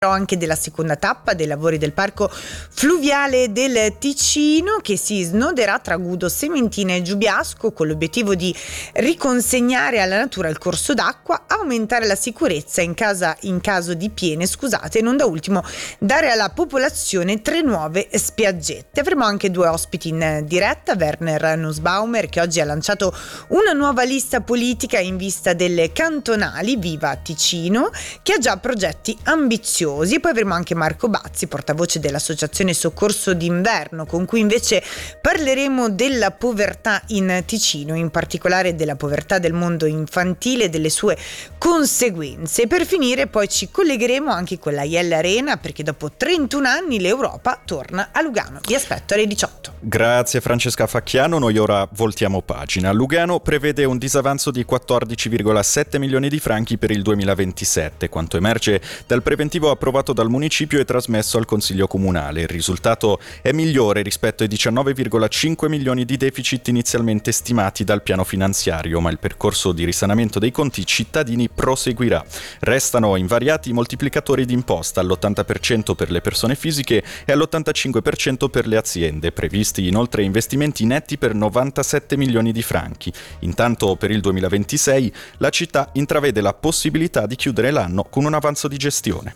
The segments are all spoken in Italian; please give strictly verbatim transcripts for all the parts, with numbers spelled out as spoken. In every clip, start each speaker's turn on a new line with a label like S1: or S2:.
S1: anche della seconda tappa dei lavori del parco fluviale del Ticino, che si snoderà tra Gudo, Sementina e Giubiasco con l'obiettivo di riconsegnare alla natura il corso d'acqua, aumentare la sicurezza in, casa, in caso di piene, scusate, e non da ultimo dare alla popolazione tre nuove spiaggette. Avremo anche due ospiti in diretta, Werner Nussbaumer, che oggi ha lanciato una nuova lista politica in vista delle cantonali Viva Ticino, che ha già progetti ambiziosi. E poi avremo anche Marco Bazzi, portavoce dell'associazione Soccorso d'Inverno, con cui invece parleremo della povertà in Ticino, in particolare della povertà del mondo infantile e delle sue conseguenze. E per finire poi ci collegheremo anche con la Iel Arena, perché dopo trentuno anni l'Europa torna a Lugano. Vi aspetto alle diciotto.
S2: Grazie Francesca Facchiano, noi ora voltiamo pagina. Lugano prevede un disavanzo di quattordici virgola sette milioni di franchi per il duemilaventisette, quanto emerge dal preventivo approvato dal municipio e trasmesso al Consiglio Comunale. Il risultato è migliore rispetto ai diciannove virgola cinque milioni di deficit inizialmente stimati dal piano finanziario, ma il percorso di risanamento dei conti cittadini proseguirà. Restano invariati i moltiplicatori di imposta all'ottanta per cento per le persone fisiche e all'ottantacinque per cento per le aziende, previsti inoltre investimenti netti per novantasette milioni di franchi. Intanto per il duemilaventisei la città intravede la possibilità di chiudere l'anno con un avanzo di gestione.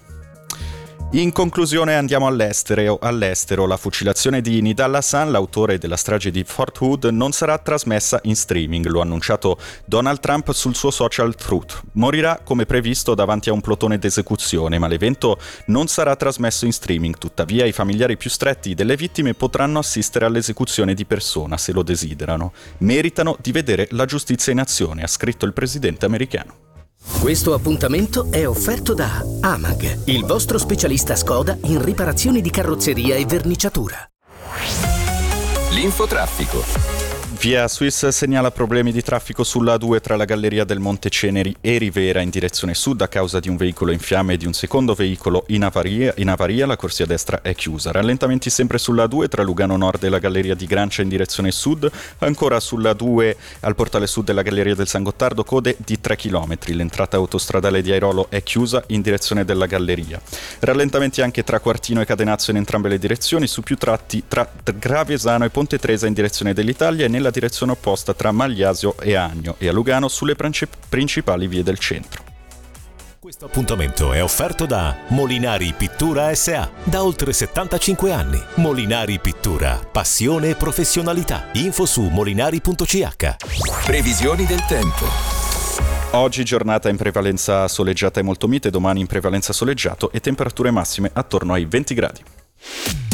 S2: In conclusione andiamo all'estero. all'estero. La fucilazione di Nidal Hasan, l'autore della strage di Fort Hood, non sarà trasmessa in streaming, lo ha annunciato Donald Trump sul suo social Truth. Morirà come previsto davanti a un plotone d'esecuzione, ma l'evento non sarà trasmesso in streaming. Tuttavia i familiari più stretti delle vittime potranno assistere all'esecuzione di persona se lo desiderano. Meritano di vedere la giustizia in azione, ha scritto il presidente americano.
S3: Questo appuntamento è offerto da Amag, il vostro specialista Skoda in riparazioni di carrozzeria e verniciatura.
S4: L'infotraffico.
S2: Via Swiss segnala problemi di traffico sulla A due tra la Galleria del Monte Ceneri e Rivera in direzione sud a causa di un veicolo in fiamme e di un secondo veicolo in avaria. In avaria la corsia destra è chiusa. Rallentamenti sempre sulla A due tra Lugano Nord e la Galleria di Grancia in direzione sud. Ancora sulla A due al portale sud della Galleria del San Gottardo code di tre chilometri. L'entrata autostradale di Airolo è chiusa in direzione della Galleria. Rallentamenti anche tra Quartino e Cadenazzo in entrambe le direzioni, su più tratti tra Gravesano e Ponte Tresa in direzione dell'Italia e nella direzione opposta tra Magliasio e Agno, e a Lugano sulle principali vie del centro.
S5: Questo appuntamento è offerto da Molinari Pittura S A Da oltre settantacinque anni. Molinari Pittura, passione e professionalità. Info su molinari punto c h.
S4: Previsioni del tempo.
S2: Oggi giornata in prevalenza soleggiata e molto mite, domani in prevalenza soleggiato e temperature massime attorno ai venti gradi.